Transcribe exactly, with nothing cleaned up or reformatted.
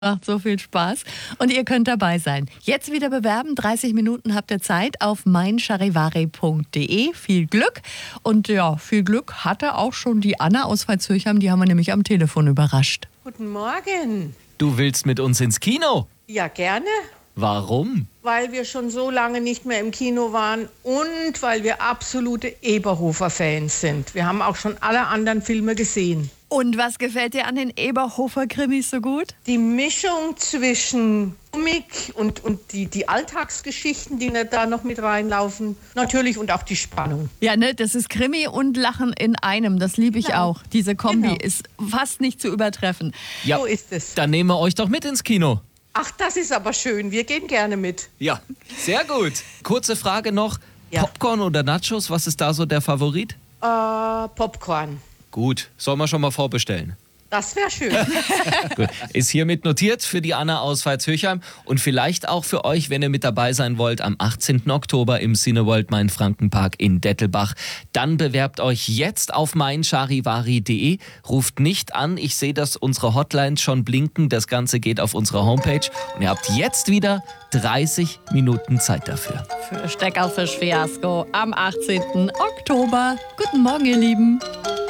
Macht so viel Spaß und ihr könnt dabei sein. Jetzt wieder bewerben, dreißig Minuten habt ihr Zeit auf mein charivari punkt de. Viel Glück und ja, viel Glück hatte auch schon die Anna aus Veitshöchheim, die haben wir nämlich am Telefon überrascht. Guten Morgen. Du willst mit uns ins Kino? Ja, gerne. Warum? Weil wir schon so lange nicht mehr im Kino waren und weil wir absolute Eberhofer-Fans sind. Wir haben auch schon alle anderen Filme gesehen. Und was gefällt dir an den Eberhofer-Krimis so gut? Die Mischung zwischen Komik und, und die, die Alltagsgeschichten, die da noch mit reinlaufen. Natürlich und auch die Spannung. Ja, ne, das ist Krimi und Lachen in einem. Das liebe ich Genau. auch. Diese Kombi Genau. ist fast nicht zu übertreffen. Ja, So ist es. dann nehmen wir euch doch mit ins Kino. Ach, das ist aber schön. Wir gehen gerne mit. Ja, sehr gut. Kurze Frage noch. Ja. Popcorn oder Nachos, was ist da so der Favorit? Äh, Popcorn. Gut, sollen wir schon mal vorbestellen. Das wäre schön. Gut. Ist hiermit notiert für die Anna aus Veitshöchheim und vielleicht auch für euch, wenn ihr mit dabei sein wollt, am achtzehnten Oktober im Cineworld Main-Franken-Park in Dettelbach. Dann bewerbt euch jetzt auf mein charivari punkt de. Ruft nicht an, ich sehe, dass unsere Hotlines schon blinken. Das Ganze geht auf unsere Homepage und ihr habt jetzt wieder dreißig Minuten Zeit dafür. Für Steckerfisch-Fiasko am achtzehnten Oktober. Guten Morgen, ihr Lieben.